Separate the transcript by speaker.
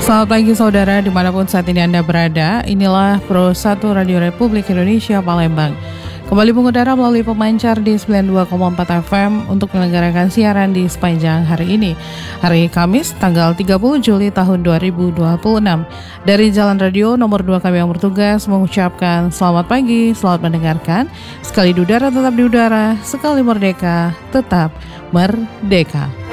Speaker 1: Selamat pagi saudara, dimanapun saat ini Anda berada. Inilah Pro 1 Radio Republik Indonesia Palembang. Kembali mengudara melalui pemancar di 92,4 FM untuk menyelenggarakan siaran di sepanjang hari ini. Hari Kamis, tanggal 30 Juli tahun 2026. Dari Jalan Radio nomor 2 kami yang bertugas mengucapkan selamat pagi, selamat mendengarkan. Sekali di udara tetap di udara, sekali merdeka tetap merdeka.